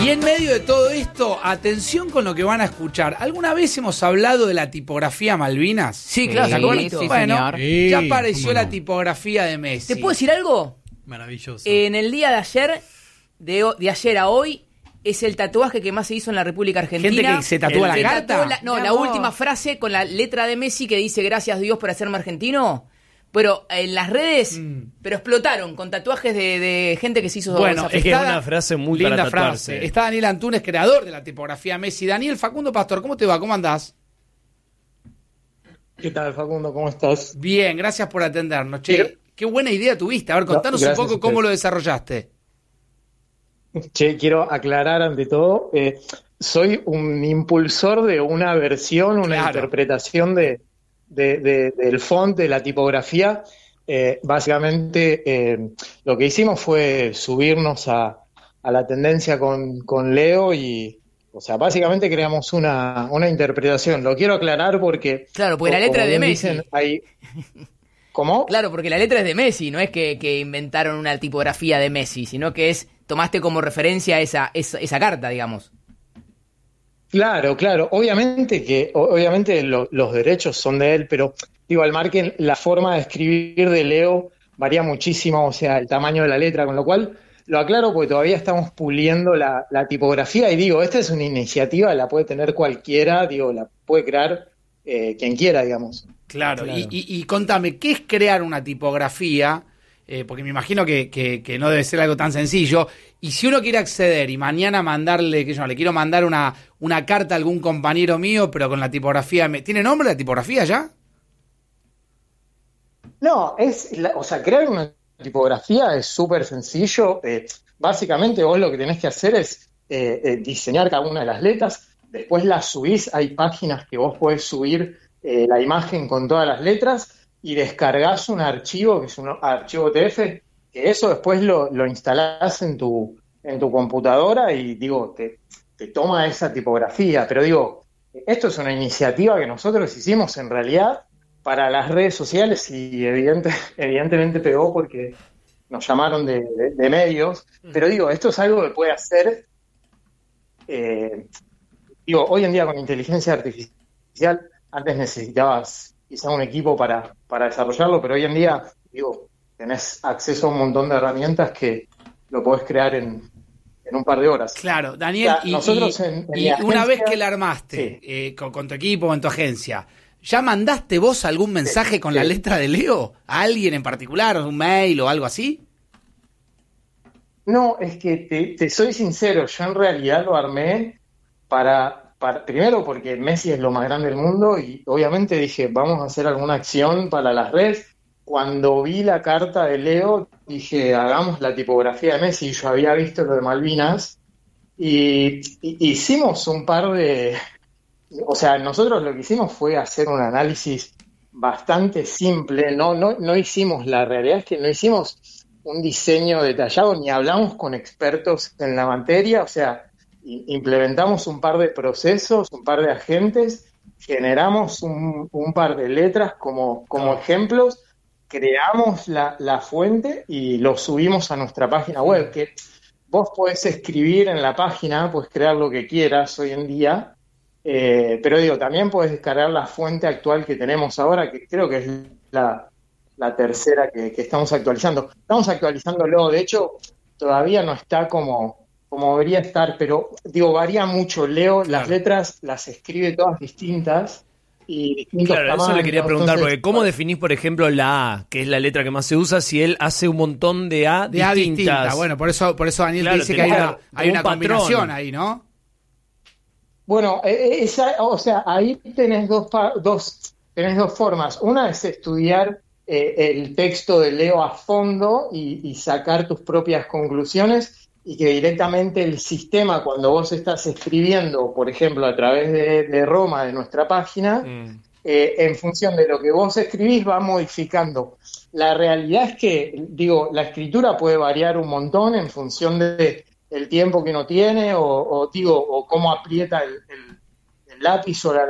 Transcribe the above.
Y en medio de todo esto, atención con lo que van a escuchar. ¿Alguna vez hemos hablado de la tipografía Malvinas? Sí, claro, Sí, bueno, señor. ya apareció la tipografía de Messi. ¿Te puedo decir algo? Maravilloso. En el día de ayer, de ayer a hoy, es el tatuaje que más se hizo en la República Argentina. ¿Gente que se tatúa la carta? La última frase con la letra de Messi que dice gracias Dios por hacerme argentino. Pero en las redes, pero explotaron con tatuajes de gente que se hizo. Bueno, es que es una frase muy linda para tatuarse. frase. Está Daniel Antunes, creador de la tipografía Messi. Daniel, Facundo Pastor, ¿cómo te va? ¿Cómo andás? ¿Qué tal, Facundo? ¿Cómo estás? Bien, gracias por atendernos. Che, qué buena idea tuviste. A ver, contanos un poco cómo lo desarrollaste. Che, quiero aclarar ante todo, soy un impulsor de una versión, una interpretación del font, de la tipografía. Básicamente lo que hicimos fue subirnos a la tendencia con Leo y, o sea, básicamente creamos una interpretación. Lo quiero aclarar porque... Claro, porque la letra es de Messi. ¿Cómo? Claro, porque la letra es de Messi, no es que inventaron una tipografía de Messi, sino que tomaste como referencia esa carta, digamos. Claro. Obviamente los derechos son de él, pero digo, al margen, la forma de escribir de Leo varía muchísimo, o sea, el tamaño de la letra, con lo cual lo aclaro porque todavía estamos puliendo la tipografía y digo, esta es una iniciativa, la puede tener cualquiera, digo, la puede crear quien quiera, digamos. Claro. Y contame, ¿qué es crear una tipografía? Porque me imagino que no debe ser algo tan sencillo. Y si uno quiere acceder y mañana mandarle, que yo le quiero mandar una carta a algún compañero mío, pero con la tipografía, ¿tiene nombre la tipografía ya? No, crear una tipografía es súper sencillo. Básicamente vos lo que tenés que hacer es diseñar cada una de las letras, después las subís, hay páginas que vos podés subir la imagen con todas las letras y descargas un archivo, que es un archivo TF, que eso después lo instalás en tu computadora y digo, te toma esa tipografía. Pero digo, esto es una iniciativa que nosotros hicimos en realidad para las redes sociales y evidentemente pegó porque nos llamaron de medios, pero digo, esto es algo que puede hacer, hoy en día con inteligencia artificial, antes necesitabas quizá un equipo para desarrollarlo, pero hoy en día, tenés acceso a un montón de herramientas que lo podés crear en un par de horas. Claro, Daniel, nosotros y una vez que la armaste, sí, con tu equipo o en tu agencia, ¿ya mandaste vos algún mensaje con la letra de Leo? ¿A alguien en particular? ¿Un mail o algo así? No, es que te soy sincero, yo en realidad lo armé primero porque Messi es lo más grande del mundo y obviamente dije, vamos a hacer alguna acción para las redes. Cuando vi la carta de Leo, dije, hagamos la tipografía de Messi. Yo había visto lo de Malvinas y hicimos un par de... O sea, nosotros lo que hicimos fue hacer un análisis bastante simple. No hicimos, la realidad es que no hicimos un diseño detallado ni hablamos con expertos en la materia. O sea, implementamos un par de procesos, un par de agentes, generamos un par de letras como ejemplos, creamos la fuente y lo subimos a nuestra página web, que vos podés escribir en la página, podés crear lo que quieras hoy en día, pero también podés descargar la fuente actual que tenemos ahora, que creo que es la tercera que estamos actualizando. Estamos actualizándolo, de hecho, todavía no está como debería estar, pero varía mucho. Leo, las letras las escribe todas distintas y distintos tamaños. Eso le quería preguntar, porque ¿cómo definís, por ejemplo, la A, que es la letra que más se usa, si él hace un montón de A distintas? Bueno, por eso Daniel te dice que hay una combinación ahí, ¿no? Bueno, ahí tenés tenés dos formas. Una es estudiar el texto de Leo a fondo y sacar tus propias conclusiones, y que directamente el sistema, cuando vos estás escribiendo, por ejemplo, a través de Roma, de nuestra página, en función de lo que vos escribís, va modificando. La realidad es que, la escritura puede variar un montón en función de el tiempo que uno tiene o cómo aprieta el lápiz o la